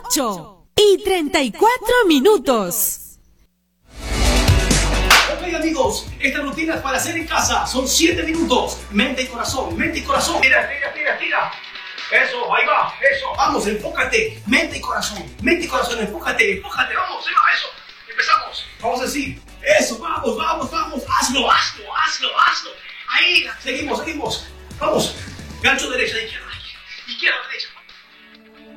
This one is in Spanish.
8:34. Ok, amigos, esta rutina es para hacer en casa. Son 7 minutos. Mente y corazón, mente y corazón. Tira. Eso, ahí va, eso. Vamos, enfócate. Mente y corazón, enfócate. Vamos, eso. Empezamos. Vamos a decir, eso, vamos. Hazlo. Ahí, seguimos. Vamos. Gancho derecha, izquierda, derecha.